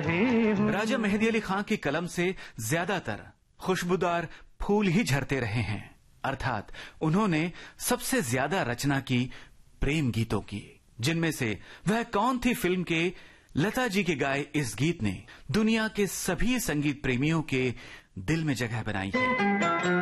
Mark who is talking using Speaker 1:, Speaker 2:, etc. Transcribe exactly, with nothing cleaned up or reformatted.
Speaker 1: रही हूँ।
Speaker 2: राजा मेहदी अली खां की कलम से ज्यादातर खुशबूदार फूल ही झरते रहे हैं, अर्थात उन्होंने सबसे ज्यादा रचना की प्रेम गीतों की, जिनमें से वह कौन थी फिल्म के लता जी के गाए इस गीत ने दुनिया के सभी संगीत प्रेमियों के दिल में जगह बनाई है।